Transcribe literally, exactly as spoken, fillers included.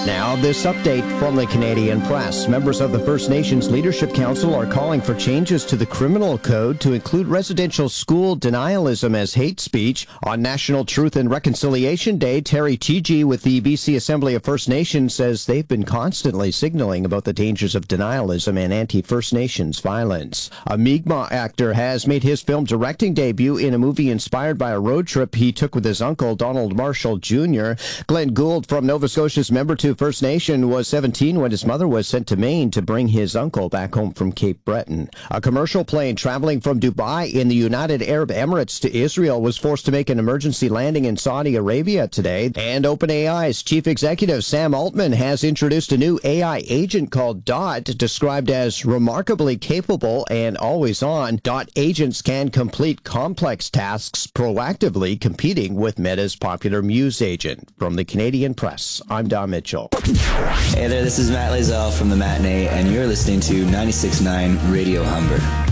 Now, this update from the Canadian Press. Members of the First Nations Leadership Council are calling for changes to the criminal code to include residential school denialism as hate speech. On National Truth and Reconciliation Day, Terry Teegee with the B C Assembly of First Nations says they've been constantly signaling about the dangers of denialism and anti-First Nations violence. A Mi'kmaq actor has made his film directing debut in a movie inspired by a road trip he took with his uncle, Donald Marshall Junior Glenn Gould from Nova Scotia's member to First Nation was seventeen when his mother was sent to Maine to bring his uncle back home from Cape Breton. A commercial plane traveling from Dubai in the United Arab Emirates to Israel was forced to make an emergency landing in Saudi Arabia today. And OpenAI's chief executive Sam Altman has introduced a new A I agent called Dot, described as remarkably capable and always on. Dot agents can complete complex tasks proactively, competing with Meta's popular Muse agent. From the Canadian Press, I'm Don Mitchell. Hey there, this is Matt Lazell from The Matinee, and you're listening to ninety-six point nine Radio Humber.